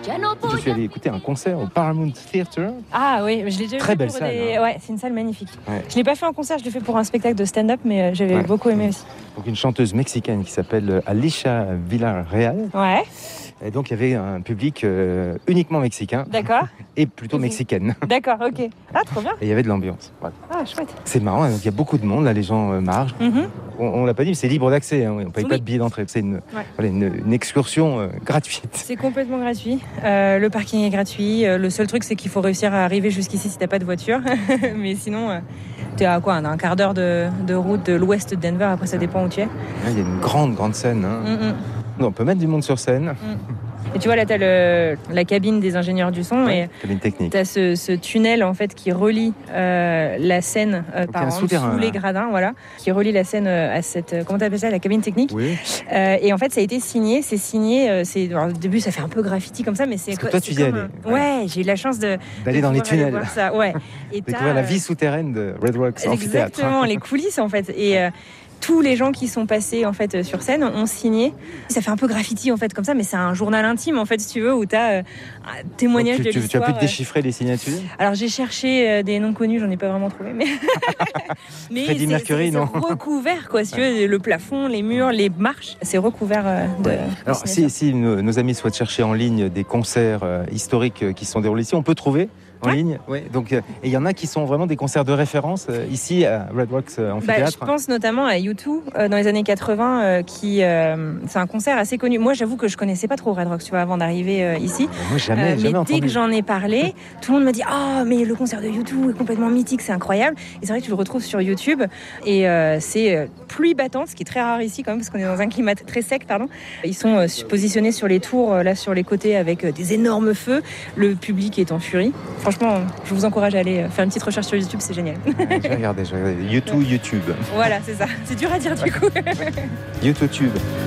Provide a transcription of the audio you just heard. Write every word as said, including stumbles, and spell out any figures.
Je suis allé écouter un concert au Paramount Theatre. Ah oui, je l'ai déjà Très fait belle pour salle, des... hein. Ouais, c'est une salle magnifique. Ouais. Je l'ai pas fait en concert, je l'ai fait pour un spectacle de stand-up, mais euh, j'avais Ouais. beaucoup aimé aussi. Donc une chanteuse mexicaine qui s'appelle Alicia Villarreal. Ouais, Et donc il y avait un public euh, uniquement mexicain d'accord. et plutôt mexicaine. D'accord, ok. Ah, trop bien. Et il y avait de l'ambiance. Voilà. Ah, chouette. C'est marrant, donc il y a beaucoup de monde, là les gens euh, marchent. Mhm. On, on l'a pas dit, mais c'est libre d'accès, hein, on ne paye Oui. pas de billet d'entrée. C'est une, Ouais. voilà, une, une excursion euh, gratuite. C'est complètement gratuit. Euh, le parking est gratuit. Euh, le seul truc, c'est qu'il faut réussir à arriver jusqu'ici si t'as pas de voiture. Mais sinon, euh, t'es à quoi, un quart d'heure de, de route de l'ouest de Denver. Après, ça dépend où tu es. Là, il y a une grande, grande scène. Hein. Mm-mm. On peut mettre du monde sur scène. Et tu vois, là, t'as le, la cabine des ingénieurs du son. Ouais, Et cabine technique. t'as ce, ce tunnel en fait qui relie euh, la scène euh, Donc, il y a par un en souterrain, dessous là. les gradins, voilà, qui relie la scène euh, à cette euh, comment t'appelles ça, la cabine technique. Oui. Euh, et en fait, ça a été signé. C'est signé. Euh, c'est alors, au début, ça fait un peu graffiti comme ça, mais c'est Parce que toi, c'est tu y comme allais. un- Ouais, j'ai eu la chance de D'aller de dans les pouvoir aller tunnels. voir ça. Ouais. Et Découvrir t'as, la euh, vie souterraine de Red Rocks Amphithéâtre. Exactement, les coulisses en fait. Et euh, tous les gens qui sont passés en fait sur scène ont signé. Ça fait un peu graffiti en fait comme ça, mais c'est un journal intime en fait si tu veux où tu as euh, un témoignage Donc, de tu, tu, tu as l'histoire. pu déchiffrer les signatures. Alors j'ai cherché euh, des noms connus, j'en ai pas vraiment trouvé, mais mais Freddie c'est- Mercury, c'est- non c'est recouvert quoi, si tu veux, le plafond, les murs, les marches, c'est recouvert euh, de. de Alors, si, signatures. si nos, nos amis souhaitent chercher en ligne des concerts euh, historiques euh, qui se sont déroulés ici, on peut trouver en Ouais. ligne. Ouais. Donc, euh, et il y en a qui sont vraiment des concerts de référence euh, ici à Red Rocks euh, Bah, Amphithéâtre. je pense notamment à U deux euh, dans les années quatre-vingts, euh, qui euh, c'est un concert assez connu. Moi, j'avoue que je connaissais pas trop Red Rocks, tu vois, avant d'arriver euh, ici. Moi, jamais, Euh, jamais mais entendu. dès que j'en ai parlé, tout le monde m'a dit ah mais le concert de U deux est complètement mythique, c'est incroyable. Et c'est vrai que tu le retrouves sur YouTube et euh, c'est euh, pluie battante, ce qui est très rare ici quand même parce qu'on est dans un climat t- très sec, pardon. Ils sont euh, positionnés sur les tours, euh, là sur les côtés avec euh, des énormes feux. Le public est en furie. Franchement, je vous encourage à aller euh, faire une petite recherche sur YouTube, c'est génial. Ouais, j'ai regardé, j'ai regardé. YouTube, YouTube. Voilà, c'est ça. C'est dur à dire du coup. YouTube.